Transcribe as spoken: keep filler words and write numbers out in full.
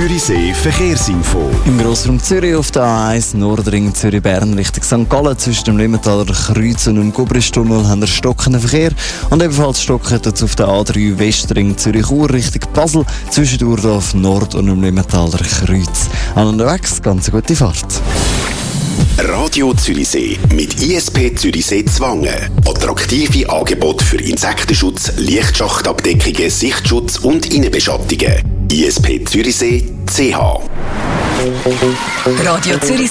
Zürichsee Verkehrsinfo. Im Grossraum Zürich auf der A eins Nordring Zürich-Bern Richtung Sankt Gallen zwischen dem Limmentaler Kreuz und dem Gubristunnel haben wir stockenden Verkehr. Und ebenfalls stockend auf der A drei Westring Zürich-Chur Richtung Basel zwischen Urdorf Nord und dem Limmentaler Kreuz. An unterwegs, ganz eine gute Fahrt. Radio Zürichsee mit I S P Zürichsee Zwangen. Attraktive Angebote für Insektenschutz, Lichtschachtabdeckungen, Sichtschutz und Innenbeschattungen. I S P Zürichsee C H. Radio Zürichsee.